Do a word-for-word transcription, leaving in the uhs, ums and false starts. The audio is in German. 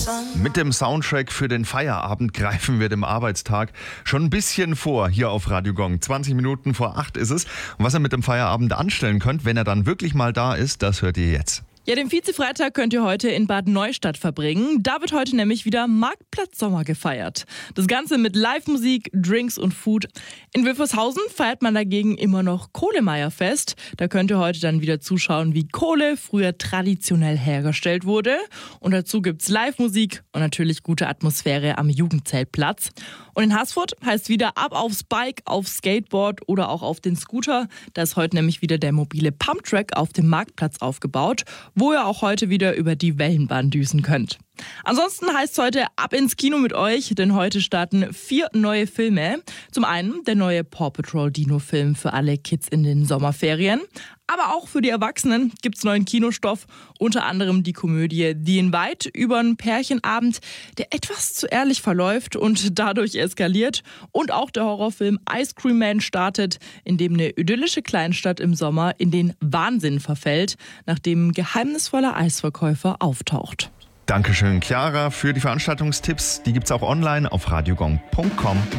Mit dem Soundtrack für den Feierabend greifen wir dem Arbeitstag schon ein bisschen vor hier auf Radio Gong. zwanzig Minuten vor acht ist es. Und was ihr mit dem Feierabend anstellen könnt, wenn er dann wirklich mal da ist, das hört ihr jetzt. Ja, den Vize-Freitag könnt ihr heute in Bad Neustadt verbringen. Da wird heute nämlich wieder Marktplatz Sommer gefeiert. Das Ganze mit Live-Musik, Drinks und Food. In Wilfershausen feiert man dagegen immer noch Kohlemeierfest. Da könnt ihr heute dann wieder zuschauen, wie Kohle früher traditionell hergestellt wurde. Und dazu gibt's Live-Musik und natürlich gute Atmosphäre am Jugendzeltplatz. Und in Haßfurt heißt wieder ab aufs Bike, aufs Skateboard oder auch auf den Scooter. Da ist heute nämlich wieder der mobile Pumptrack auf dem Marktplatz aufgebaut, wo ihr auch heute wieder über die Wellenbahn düsen könnt. Ansonsten heißt es heute ab ins Kino mit euch, denn heute starten vier neue Filme. Zum einen der neue Paw Patrol Dino-Film für alle Kids in den Sommerferien. Aber auch für die Erwachsenen gibt's neuen Kinostoff, unter anderem die Komödie The Invite über einen Pärchenabend, der etwas zu ehrlich verläuft und dadurch eskaliert. Und auch der Horrorfilm Ice Cream Man startet, in dem eine idyllische Kleinstadt im Sommer in den Wahnsinn verfällt, nachdem ein geheimnisvoller Eisverkäufer auftaucht. Dankeschön, Chiara, für die Veranstaltungstipps. Die gibt's auch online auf radiogong punkt com.